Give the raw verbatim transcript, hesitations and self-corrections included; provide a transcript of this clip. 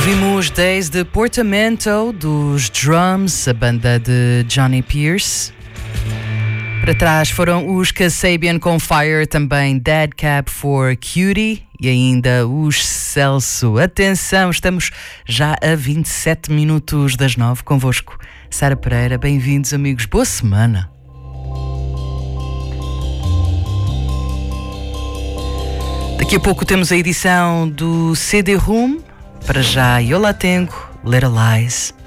Ouvimos Days de Portamento, dos Drums, a banda de Johnny Pierce. Para trás foram os Kasabian com Fire, também Dead Cab for Cutie e ainda os Celso. Atenção, estamos já a vinte e sete minutos das nove convosco. Sara Pereira, bem-vindos amigos, boa semana. Daqui a pouco temos a edição do C D Room. Para já, Eu La Tengo, Little Lies.